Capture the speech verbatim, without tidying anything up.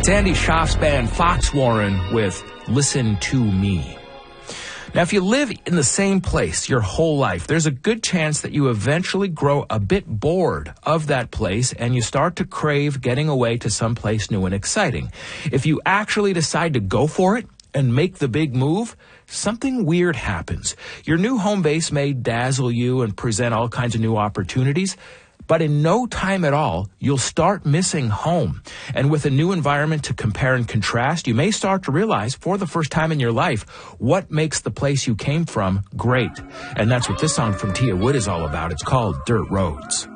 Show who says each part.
Speaker 1: It's Andy Schaaf's band Foxwarren with Listen to Me. Now, if you live in the same place your whole life, there's a good chance that you eventually grow a bit bored of that place and you start to crave getting away to someplace new and exciting. If you actually decide to go for it and make the big move, something weird happens. Your new home base may dazzle you and present all kinds of new opportunities, but in no time at all, you'll start missing home. And with a new environment to compare and contrast, you may start to realize for the first time in your life what makes the place you came from great. And that's what this song from Tia Wood is all about. It's called Dirt Roads.